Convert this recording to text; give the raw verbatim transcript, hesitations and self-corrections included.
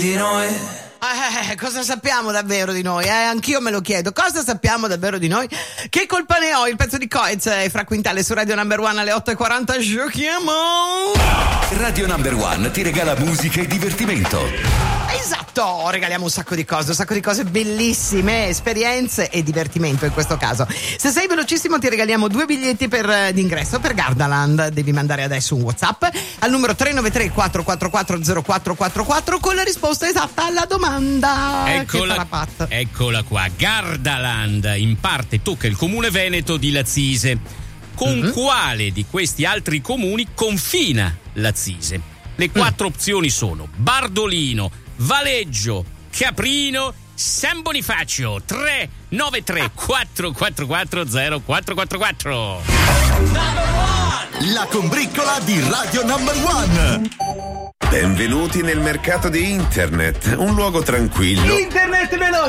Di noi. Eh, cosa sappiamo davvero di noi? Eh? Anch'io me lo chiedo. Cosa sappiamo davvero di noi? Che colpa ne ho? Il pezzo di Coez e Fra Quintale su Radio Number One alle otto e quaranta. Giochiamo! Radio Number One ti regala musica e divertimento. Esatto, regaliamo un sacco di cose, un sacco di cose bellissime, esperienze e divertimento in questo caso. Se sei velocissimo ti regaliamo due biglietti per, d'ingresso per Gardaland. Devi mandare adesso un WhatsApp al numero tre nove tre quattro quattro quattro zero quattro quattro quattro con la risposta esatta alla domanda. Eccola, eccola qua, Gardaland in parte tocca il comune veneto di Lazzise. Con mm-hmm. quale di questi altri comuni confina Lazzise? Le quattro mm. opzioni sono Bardolino, Valeggio, Caprino, San Bonifacio. Tre nove tre quattro quattro quattro zero quattro quattro quattro. La combriccola di Radio Number One. Benvenuti nel mercato di internet, un luogo tranquillo. Internet veloce.